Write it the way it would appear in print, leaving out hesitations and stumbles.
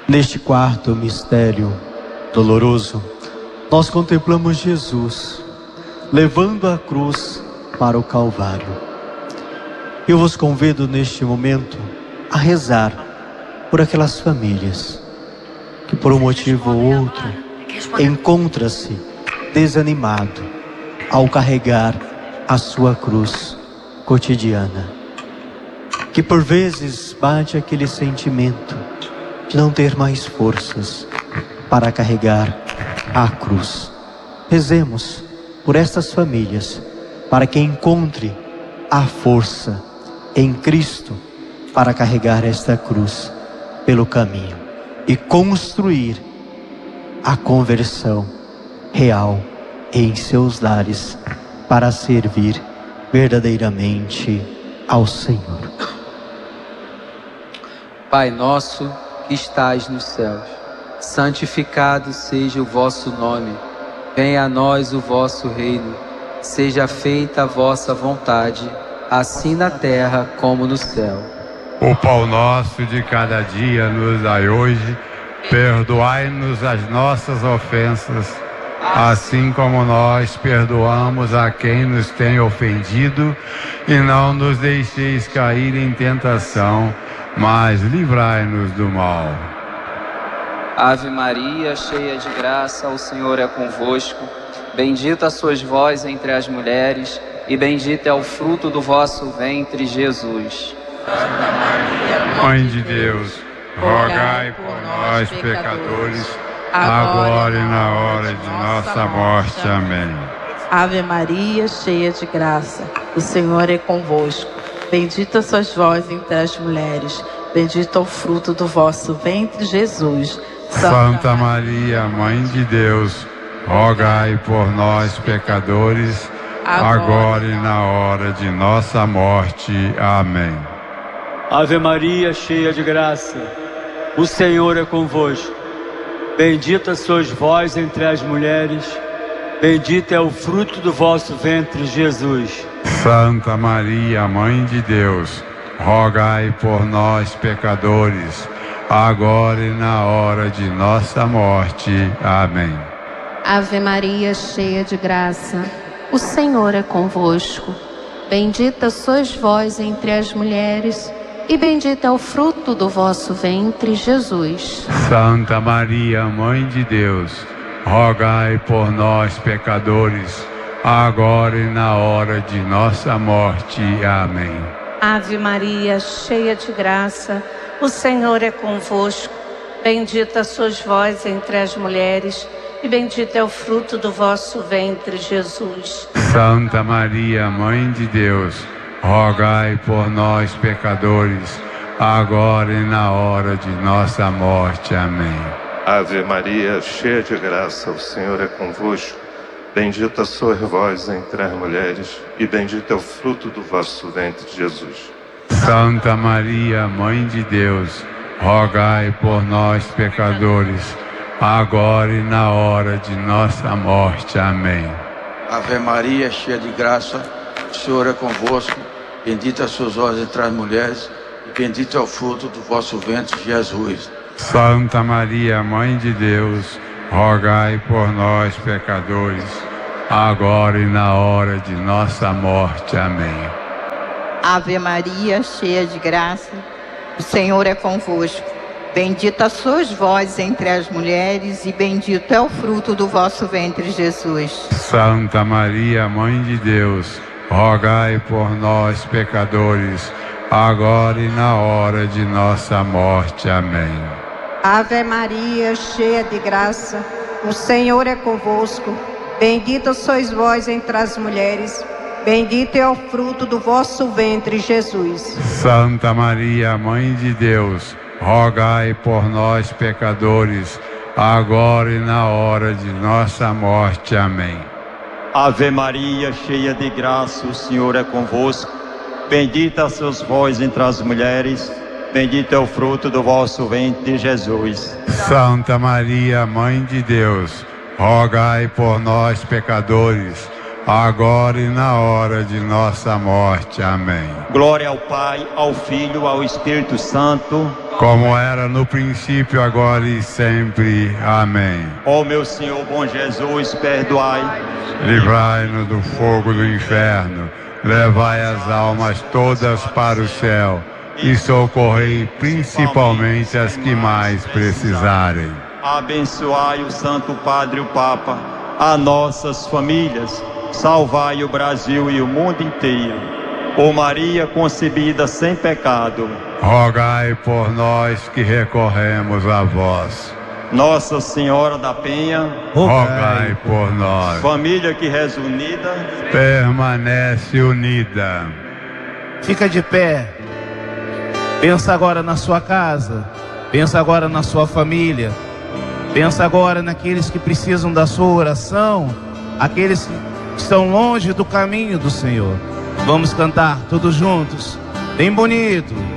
Neste quarto mistério doloroso, nós contemplamos Jesus levando a cruz para o Calvário. Eu vos convido neste momento a rezar por aquelas famílias que por um motivo ou outro encontra-se desanimado ao carregar a sua cruz cotidiana, que por vezes bate aquele sentimento de não ter mais forças para carregar a cruz. Rezemos por estas famílias, para que encontre a força em Cristo para carregar esta cruz pelo caminho e construir a conversão real em seus lares para servir verdadeiramente ao Senhor. Pai nosso que estais nos céus, santificado seja o vosso nome. Venha a nós o vosso reino. Seja feita a vossa vontade, assim na terra como no céu. O pão nosso de cada dia nos dai hoje. Perdoai-nos as nossas ofensas, assim como nós perdoamos a quem nos tem ofendido. E não nos deixeis cair em tentação, mas livrai-nos do mal. Ave Maria, cheia de graça, o Senhor é convosco. Bendita sois vós entre as mulheres, e bendito é o fruto do vosso ventre, Jesus. Santa Maria, Mãe de Deus, rogai por nós, pecadores, agora e na hora de nossa morte. Amém. Ave Maria, cheia de graça, o Senhor é convosco. Bendita sois vós entre as mulheres, bendito é o fruto do vosso ventre, Jesus. Santa Maria, Mãe de Deus, rogai por nós, pecadores, agora e na hora de nossa morte. Amém. Ave Maria, cheia de graça, o Senhor é convosco. Bendita sois vós entre as mulheres, bendito é o fruto do vosso ventre, Jesus. Santa Maria, Mãe de Deus, rogai por nós, pecadores, agora e na hora de nossa morte. Amém. Ave Maria, cheia de graça, o Senhor é convosco. Bendita sois vós entre as mulheres, e bendito é o fruto do vosso ventre, Jesus. Santa Maria, Mãe de Deus, rogai por nós, pecadores, agora e na hora de nossa morte. Amém. Ave Maria, cheia de graça, o Senhor é convosco. Bendita sois vós entre as mulheres, e bendito é o fruto do vosso ventre, Jesus. Santa Maria, Mãe de Deus, rogai por nós, pecadores, agora e na hora de nossa morte. Amém. Ave Maria, cheia de graça, o Senhor é convosco. Bendita sois vós entre as mulheres, e bendito é o fruto do vosso ventre, Jesus. Santa Maria, Mãe de Deus, rogai por nós, pecadores, agora e na hora de nossa morte. Amém. Ave Maria, cheia de graça, o Senhor é convosco. Bendita sois vós entre as mulheres, e bendito é o fruto do vosso ventre, Jesus. Santa Maria, Mãe de Deus, rogai por nós, pecadores, agora e na hora de nossa morte. Amém. Ave Maria, cheia de graça, o Senhor é convosco. Bendita sois vós entre as mulheres, e bendito é o fruto do vosso ventre, Jesus. Santa Maria, Mãe de Deus, rogai por nós, pecadores, agora e na hora de nossa morte. Amém. Ave Maria, cheia de graça, o Senhor é convosco. Bendita sois vós entre as mulheres, bendito é o fruto do vosso ventre, Jesus. Santa Maria, Mãe de Deus, rogai por nós, pecadores, agora e na hora de nossa morte. Amém. Ave Maria, cheia de graça, o Senhor é convosco. Bendita sois vós entre as mulheres, bendito é o fruto do vosso ventre, Jesus. Santa Maria, Mãe de Deus, rogai por nós, pecadores, agora e na hora de nossa morte. Amém. Glória ao Pai, ao Filho, ao Espírito Santo, como era no princípio, agora e sempre. Amém. Ó meu Senhor bom Jesus, perdoai. Livrai-nos do fogo do inferno, levai as almas todas para o céu e socorrei principalmente as que mais precisarem. Abençoai o Santo Padre, o Papa, a nossas famílias, salvai o Brasil e o mundo inteiro. Ó Maria concebida sem pecado, rogai por nós que recorremos a vós. Nossa Senhora da Penha, rogai por nós. Família que reza unida, permanece unida. Fica de pé. Pensa agora na sua casa. Pensa agora na sua família. Pensa agora naqueles que precisam da sua oração, aqueles que estão longe do caminho do Senhor. Vamos cantar todos juntos, bem bonito.